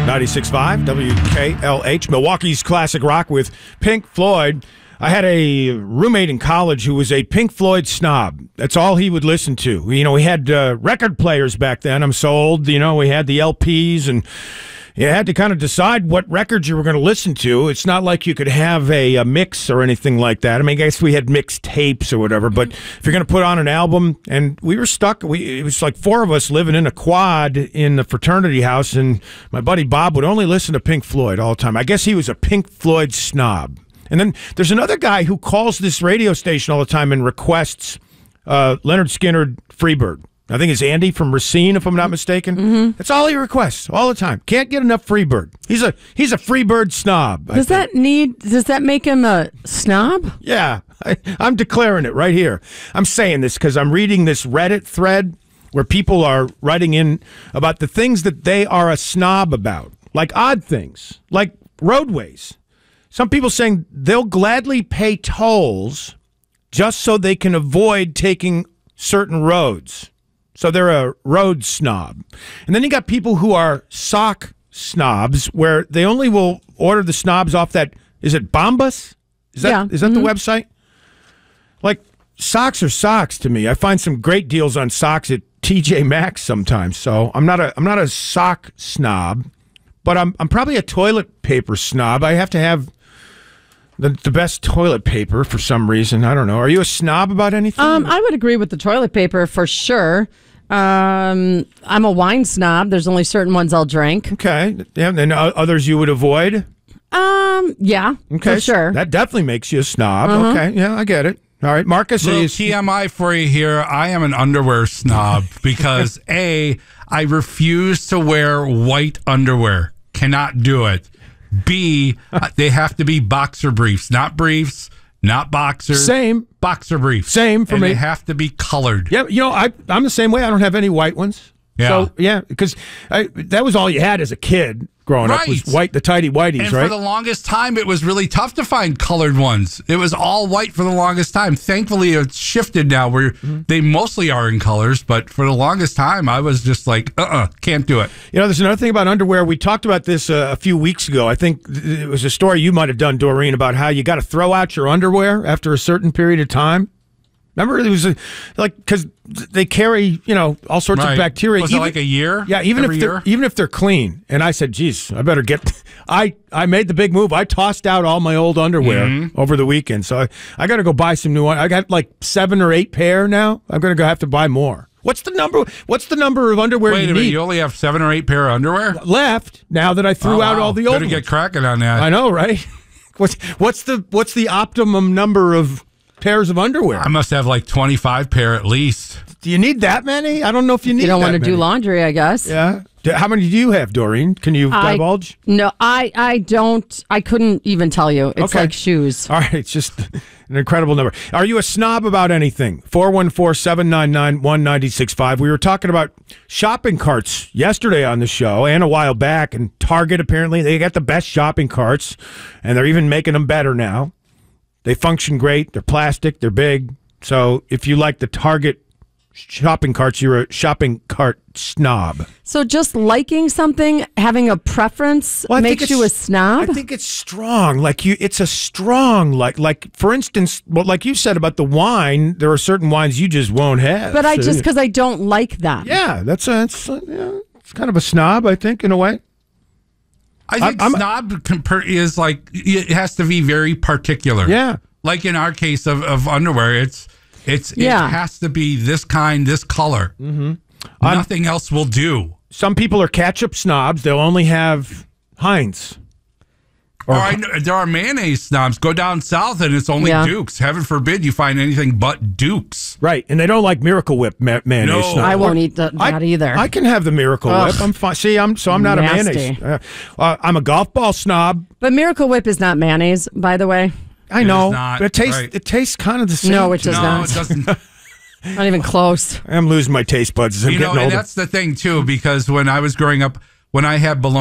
96.5 WKLH, Milwaukee's classic rock with Pink Floyd. I had a roommate in college who was a Pink Floyd snob. That's all he would listen to. You know, we had record players back then. I'm so old. You know, we had the LPs, and you had to kind of decide what records you were going to listen to. It's not like you could have a mix or anything like that. I mean, I guess we had mixed tapes or whatever, but if you're going to put on an album, and we were stuck, it was like four of us living in a quad in the fraternity house, and my buddy Bob would only listen to Pink Floyd all the time. I guess he was a Pink Floyd snob. And then there's another guy who calls this radio station all the time and requests Leonard Skinner Freebird. I think it's Andy from Racine, if I'm not mistaken. Mm-hmm. That's all he requests all the time. Can't get enough Freebird. He's a Freebird snob. Does that make him a snob? Yeah, I'm declaring it right here. I'm saying this because I'm reading this Reddit thread where people are writing in about the things that they are a snob about, like odd things, like roadways. Some people saying they'll gladly pay tolls just so they can avoid taking certain roads. So they're a road snob. And then you got people who are sock snobs, where they only will order the snobs off that, is it Bombas? Is that the website? Like, socks are socks to me. I find some great deals on socks at TJ Maxx sometimes. So I'm not a sock snob, but I'm probably a toilet paper snob. I have to have the best toilet paper for some reason. I don't know. Are you a snob about anything? I would agree with the toilet paper for sure. I'm a wine snob. There's only certain ones I'll drink. Okay. Yeah, and others you would avoid? Yeah, okay, for sure. That definitely makes you a snob. Uh-huh. Okay, yeah, I get it. All right, Marcus. Little TMI for you here. I am an underwear snob because A, I refuse to wear white underwear. Cannot do it. B, they have to be boxer briefs, not boxers. Same. Boxer briefs. Same for me. They have to be colored. Yeah, you know, I'm the same way. I don't have any white ones. Yeah. So, yeah, because that was all you had as a kid growing up was white, the tighty whities, and right? For the longest time, it was really tough to find colored ones. It was all white for the longest time. Thankfully, it's shifted now where they mostly are in colors, but for the longest time, I was just like, can't do it. You know, there's another thing about underwear. We talked about this a few weeks ago. I think it was a story you might have done, Doreen, about how you got to throw out your underwear after a certain period of time. Remember, it was because they carry, you know, all sorts of bacteria. Was it like a year? Yeah, even if they're clean. And I said, geez, I better get. I made the big move. I tossed out all my old underwear over the weekend, so I got to go buy some new one. I got like 7 or 8 pair now. I'm going to have to buy more. What's the number of underwear you need? Wait a minute, you only have 7 or 8 pair of underwear left now that I threw out all the old ones. Better get cracking on that. I know, right? What's the optimum number of pairs of underwear? I must have like 25 pair at least. Do you need that many? I don't know if you need that many. You don't want to do laundry, I guess. Yeah. How many do you have, Doreen? Can you divulge? No, I don't. I couldn't even tell you. It's like shoes. All right. It's just an incredible number. Are you a snob about anything? 414-799-1965. We were talking about shopping carts yesterday on the show and a while back. And Target, apparently, they got the best shopping carts. And they're even making them better now. They function great. They're plastic. They're big. So if you like the Target shopping carts, you're a shopping cart snob. So just liking something, having a preference makes you a snob? I think it's strong. It's a strong, like for instance, like you said about the wine, there are certain wines you just won't have. But because I don't like that. Yeah, it's kind of a snob, I think, in a way. I think snob is like, it has to be very particular. Yeah. Like in our case of underwear, it has to be this kind, this color. Mm-hmm. Nothing else will do. Some people are ketchup snobs. They'll only have Heinz. There are mayonnaise snobs. Go down south and it's only Dukes. Heaven forbid you find anything but Dukes. Right, and they don't like Miracle Whip mayonnaise. No. I won't eat that either. I can have the Miracle Whip. I'm fine. See, I'm not nasty. a mayonnaise. I'm a golf ball snob. But Miracle Whip is not mayonnaise, by the way. I know. But it tastes kind of the same. No, it does not. No, it doesn't. Not even close. I'm losing my taste buds as I'm getting older. And that's the thing too, because when I was growing up, when I had bologna